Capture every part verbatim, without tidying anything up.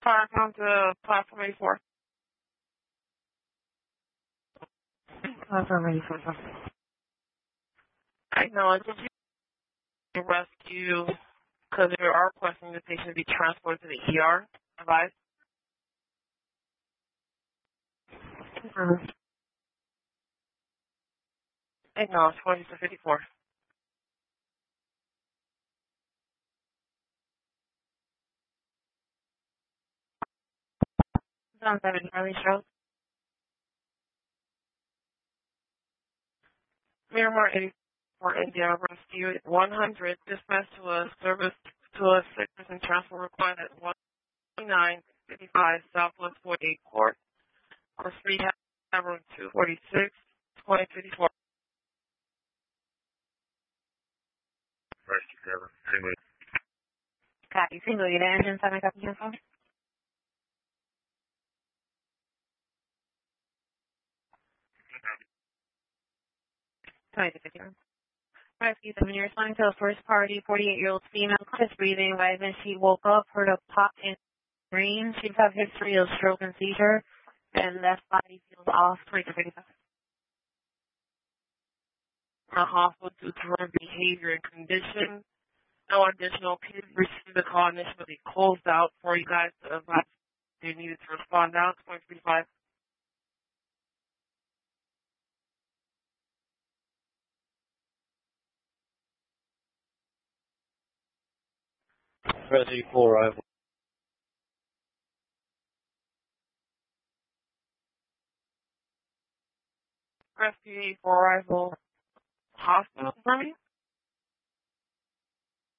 Fire on to platform eighty-four. Platform eighty-four. Acknowledge you rescue because you are requesting the patient to be transported to the E R. Advise. Acknowledge twenty-six fifty-four. Sounds like an early show. Miramar eighty-four Indiana Rescue one hundred dispatch to a service to a sick person transfer required at one nine fifty-five Southwest forty-eight Court or Street Room two forty-six twenty fifty-four. Rescue driver. Anyway. Copy. Single unit engine, seven copy uniform. twenty-two fifty-one. Rescue seven, you're responding to a first party forty-eight-year-old female, just breathing, but then she woke up, heard a pop and scream. She's had a history of stroke and seizure, and left body feels off. twenty-two fifty-five. A hospital due to her behavior and condition. No additional people received the call initially closed out for you guys to advise they needed to respond now. twenty fifty-five. Rescue four arrival. Rescue eighty-four arrival hospital for me.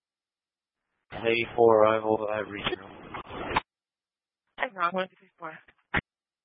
eighty-four arrival at regional. Acknowledge twenty fifty-four.